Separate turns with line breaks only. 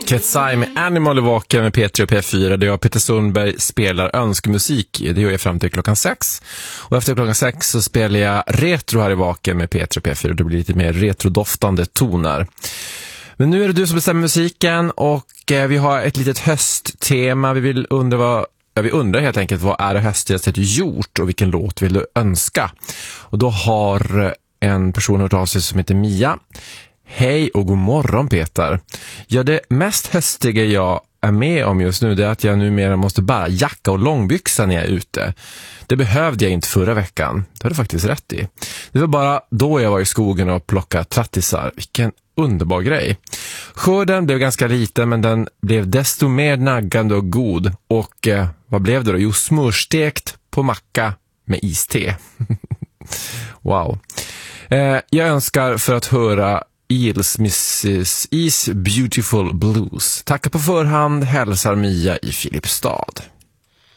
Ketsai med Animal i Vaken med P3 och P4 där jag, Peter Sundberg, spelar önskemusik. Det gör jag fram till klockan 6. Och efter klockan 6 så spelar jag retro här i Vaken med P3 och P4. Det blir lite mer retrodoftande toner. Men nu är det du som bestämmer musiken och vi har ett litet hösttema. Vi undrar helt enkelt vad är det höstigaste du gjort och vilken låt vill du önska? Och då har en person hört av sig som heter Mia. Hej och god morgon Peter. Ja, det mest höstiga jag är med om just nu det är att jag numera måste bära jacka och långbyxa när jag är ute. Det behövde jag inte förra veckan. Det har du faktiskt rätt i. Det var bara då jag var i skogen och plockade trattisar. Vilken underbar grej. Skörden blev ganska liten men den blev desto mer naggande och god. Och vad blev det då? Jo, smörstekt på macka med iste. Wow. Jag önskar för att höra Eels Mrs. E's Beautiful Blues. Tackar på förhand, hälsar Mia i Filipstad.